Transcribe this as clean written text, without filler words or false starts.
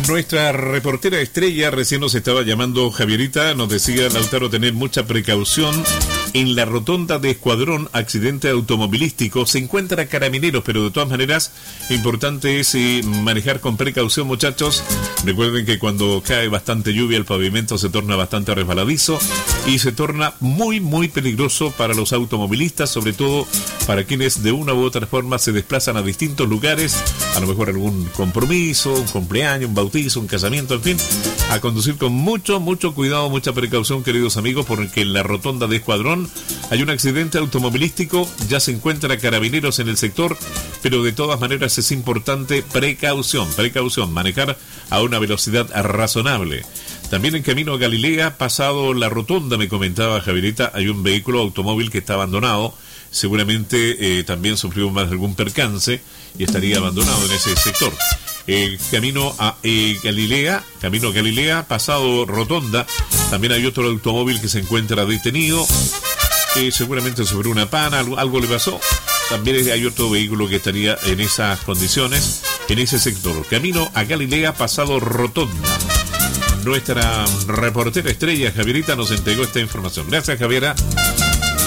Nuestra reportera estrella recién nos estaba llamando, Javierita, nos decía, Lautaro, tener mucha precaución. En la rotonda de Escuadrón, accidente automovilístico, se encuentra Carabineros, pero de todas maneras, importante es manejar con precaución, muchachos. Recuerden que cuando cae bastante lluvia, el pavimento se torna bastante resbaladizo y se torna muy, muy peligroso para los automovilistas, sobre todo para quienes de una u otra forma se desplazan a distintos lugares, a lo mejor algún compromiso, un cumpleaños, un bautizo, un casamiento, en fin, a conducir con mucho, mucho cuidado, mucha precaución, queridos amigos, porque en la rotonda de Escuadrón hay un accidente automovilístico, ya se encuentra Carabineros en el sector, pero de todas maneras es importante precaución, manejar a una velocidad razonable. También en camino a Galilea, pasado la rotonda, me comentaba Javierita, hay un vehículo automóvil que está abandonado, seguramente también sufrió más algún percance y estaría abandonado en ese sector. Camino a Galilea, pasado rotonda, también hay otro automóvil que se encuentra detenido, seguramente sufrió una pana, algo le pasó. También hay otro vehículo que estaría en esas condiciones, en ese sector. Camino a Galilea, pasado rotonda. Nuestra reportera estrella, Javierita, nos entregó esta información. Gracias, Javiera.